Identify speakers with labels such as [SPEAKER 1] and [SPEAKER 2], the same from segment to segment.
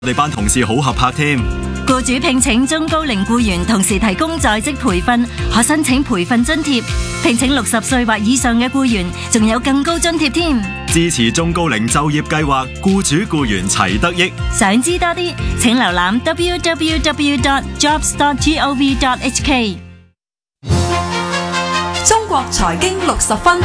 [SPEAKER 1] 我哋班同事好合拍添。
[SPEAKER 2] 僱主聘請中高齡僱員，同時提供在職培訓，可申請培訓津貼。聘請60歲或以上嘅僱員，仲有更高津貼添。
[SPEAKER 1] 支持中高齡就業計劃，僱主僱員齊得益。
[SPEAKER 2] 想知多啲，請瀏覽 www.jobs.gov.hk。
[SPEAKER 3] 中國財經60分。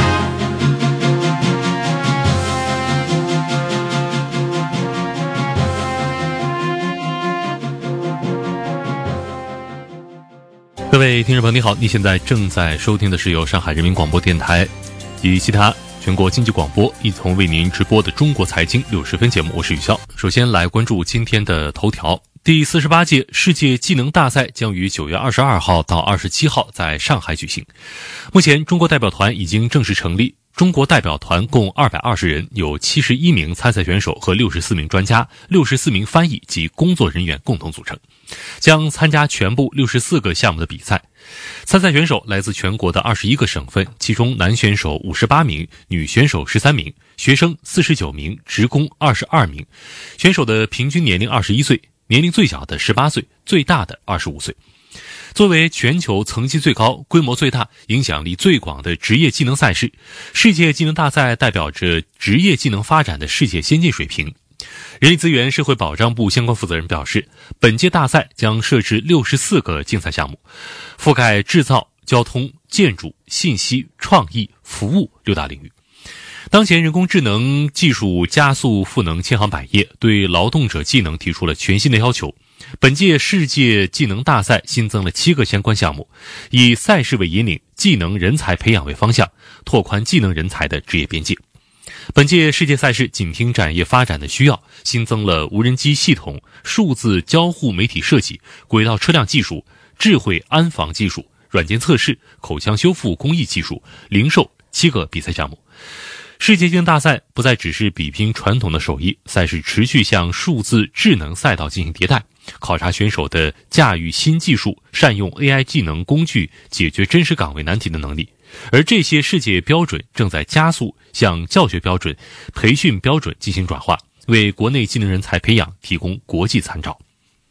[SPEAKER 4] 各位听众朋友你好，你现在正在收听的是由上海人民广播电台与其他全国经济广播一同为您直播的中国财经60分节目，我是宇潇。首先来关注今天的头条。第48届世界技能大赛将于9月22号到27号在上海举行。目前中国代表团已经正式成立，中国代表团共220人，有71名参赛选手和64名专家、64名翻译及工作人员共同组成，将参加全部64个项目的比赛。参赛选手来自全国的21个省份，其中男选手58名，女选手13名，学生49名，职工22名。选手的平均年龄21岁，年龄最小的18岁，最大的25岁。作为全球层级最高、规模最大、影响力最广的职业技能赛事，世界技能大赛代表着职业技能发展的世界先进水平。人力资源社会保障部相关负责人表示，本届大赛将设置64个竞赛项目，覆盖制造、交通、建筑、信息、创意、服务6大领域。当前人工智能技术加速赋能千行百业，对劳动者技能提出了全新的要求。本届世界技能大赛新增了7个相关项目，以赛事为引领，技能人才培养为方向，拓宽技能人才的职业边界。本届世界赛事紧听产业发展的需要，新增了无人机系统、数字交互媒体设计、轨道车辆技术、智慧安防技术、软件测试、口腔修复工艺技术、零售7个比赛项目。世界技能大赛不再只是比拼传统的手艺，赛事持续向数字智能赛道进行迭代，考察选手的驾驭新技术、善用 AI 技能工具解决真实岗位难题的能力。而这些世界标准正在加速向教学标准、培训标准进行转化，为国内技能人才培养提供国际参照。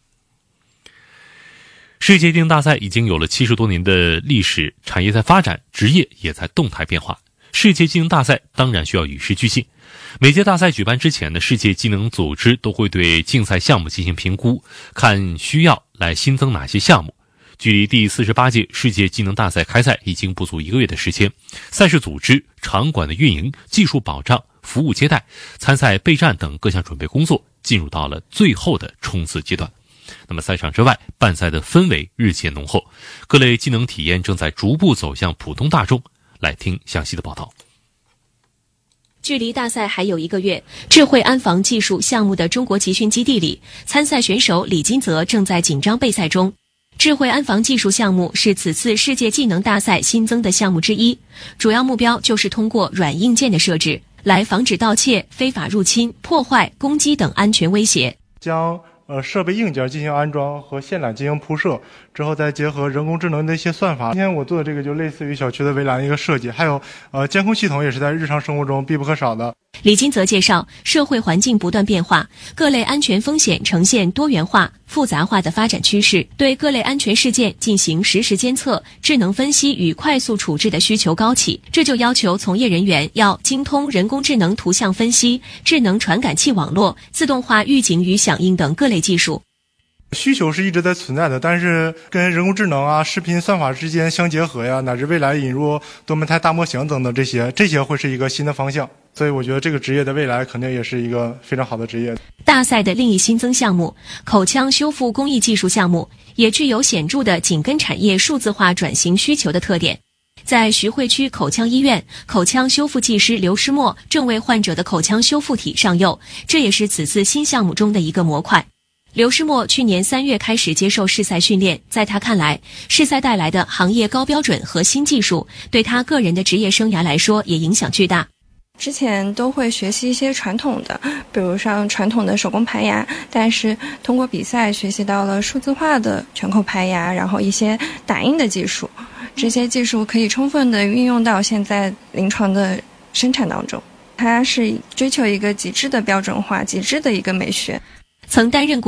[SPEAKER 4] 世界技能大赛已经有了70多年的历史，产业在发展，职业也在动态变化。世界技能大赛当然需要与时俱进。每届大赛举办之前呢，世界技能组织都会对竞赛项目进行评估，看需要来新增哪些项目。距离第48届世界技能大赛开赛已经不足1个月的时间，赛事组织、场馆的运营、技术保障、服务接待、参赛备战等各项准备工作进入到了最后的冲刺阶段。那么赛场之外，办赛的氛围日渐浓厚，各类技能体验正在逐步走向普通大众。来听详细的报道。
[SPEAKER 5] 距离大赛还有1个月，智慧安防技术项目的中国集训基地里，参赛选手李金泽正在紧张备赛中。智慧安防技术项目是此次世界技能大赛新增的项目之一，主要目标就是通过软硬件的设置，来防止盗窃、非法入侵、破坏、攻击等安全威胁。
[SPEAKER 6] 将设备硬件进行安装和线缆进行铺设之后，再结合人工智能的一些算法。今天我做的这个就类似于小区的围栏的一个设计，还有监控系统也是在日常生活中必不可少的。
[SPEAKER 5] 李金泽介绍，社会环境不断变化，各类安全风险呈现多元化、复杂化的发展趋势，对各类安全事件进行实时监测、智能分析与快速处置的需求高起，这就要求从业人员要精通人工智能图像分析、智能传感器网络、自动化预警与响应等各类技术。
[SPEAKER 6] 需求是一直在存在的，但是跟人工智能啊、视频算法之间相结合呀，乃至未来引入多模态大模型等等，这些会是一个新的方向。所以我觉得这个职业的未来肯定也是一个非常好的职业。
[SPEAKER 5] 大赛的另一新增项目口腔修复工艺技术项目也具有显著的紧跟产业数字化转型需求的特点。在徐汇区口腔医院，口腔修复技师刘诗墨正为患者的口腔修复体上釉，这也是此次新项目中的一个模块。刘诗墨去年3月开始接受试赛训练，在他看来，试赛带来的行业高标准和新技术，对他个人的职业生涯来说也影响巨大。
[SPEAKER 7] 之前都会学习一些传统的，比如像传统的手工排牙，但是通过比赛学习到了数字化的全口排牙，然后一些打印的技术，这些技术可以充分的运用到现在临床的生产当中。它是追求一个极致的标准化、极致的一个美学。
[SPEAKER 5] 曾担任过